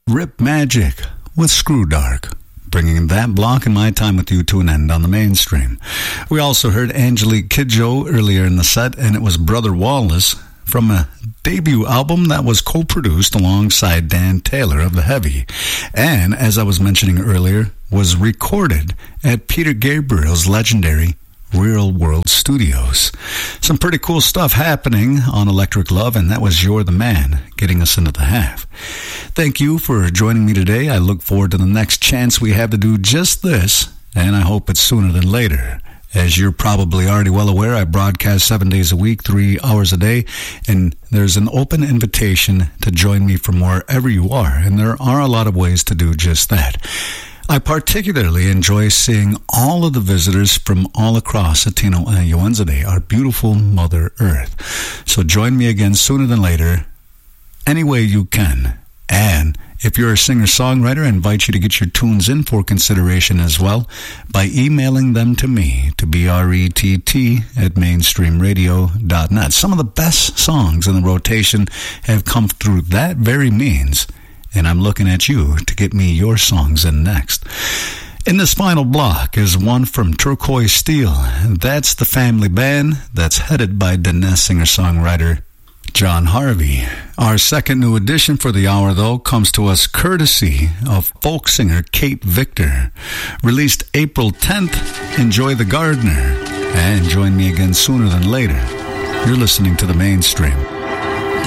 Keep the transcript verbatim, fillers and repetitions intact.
Rip Magic with Screw Dark, bringing that block and my time with you to an end on the mainstream. We also heard Angelique Kidjo earlier in the set, and it was Brother Wallace from a debut album that was co-produced alongside Dan Taylor of The Heavy, and, as I was mentioning earlier, was recorded at Peter Gabriel's legendary Real World Studios. Some pretty cool stuff happening on Electric Love, and that was You're the Man, getting us into the half. Thank you for joining me today. I look forward to the next chance we have to do just this, and I hope it's sooner than later. As you're probably already well aware, I broadcast seven days a week, three hours a day, and there's an open invitation to join me from wherever you are, and there are a lot of ways to do just that. I particularly enjoy seeing all of the visitors from all across Atino and Yuanzade, our beautiful Mother Earth. So join me again sooner than later, any way you can. And if you're a singer-songwriter, I invite you to get your tunes in for consideration as well by emailing them to me, to B R E T T at mainstream radio dot net. Some of the best songs in the rotation have come through that very means, and I'm looking at you to get me your songs in next. In this final block is one from Turquoise Steel. That's the family band that's headed by Diné singer-songwriter John Harvey. Our second new addition for the hour, though, comes to us courtesy of folk singer Kate Victor. Released April tenth, Enjoy the Gardener. And join me again sooner than later. You're listening to The Mainstream.